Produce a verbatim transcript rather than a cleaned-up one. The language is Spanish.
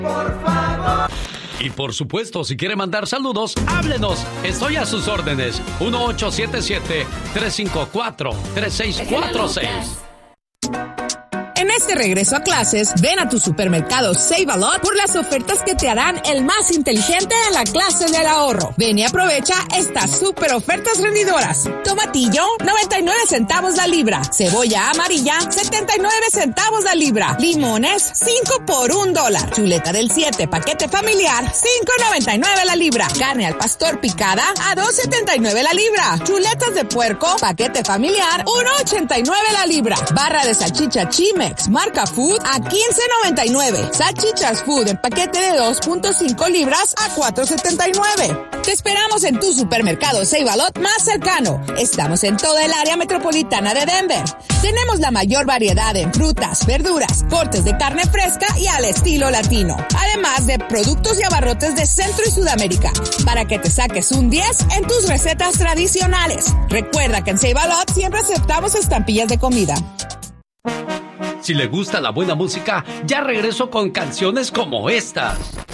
Por favor. Y por supuesto, si quiere mandar saludos, háblenos. Estoy a sus órdenes. uno ocho siete siete, tres cinco cuatro, tres seis cuatro seis. En este regreso a clases, ven a tu supermercado Save a Lot por las ofertas que te harán el más inteligente de la clase del ahorro. Ven y aprovecha estas super ofertas rendidoras. Tomatillo, noventa y nueve centavos la libra. Cebolla amarilla, setenta y nueve centavos la libra. Limones, cinco por un dólar. Chuleta del siete, paquete familiar, cinco noventa y nueve la libra. Carne al pastor picada, a dos setenta y nueve la libra. Chuletas de puerco, paquete familiar, uno ochenta y nueve la libra. Barra de salchicha Chimex marca Food a quince noventa y nueve. Salchichas Food en paquete de dos punto cinco libras a cuatro setenta y nueve. Te esperamos en tu supermercado Save a Lot más cercano. Estamos en toda el área metropolitana de Denver. Tenemos la mayor variedad en frutas, verduras, cortes de carne fresca y al estilo latino. Además de productos y abarrotes de Centro y Sudamérica, para que te saques un diez en tus recetas tradicionales. Recuerda que en Save a Lot siempre aceptamos estampillas de comida. Si le gusta la buena música, ya regreso con canciones como estas.